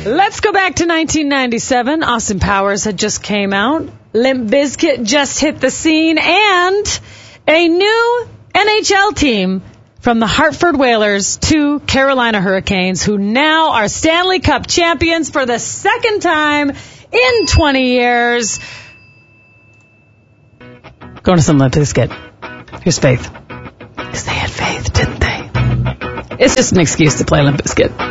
Let's go back to 1997. Austin Powers had just came out. Limp Bizkit just hit the scene. And a new NHL team from the Hartford Whalers to Carolina Hurricanes, who now are Stanley Cup champions for the second time in 20 years. Going to some Limp Bizkit. Here's Faith. Because they had faith, didn't they? It's just an excuse to play Limp Bizkit.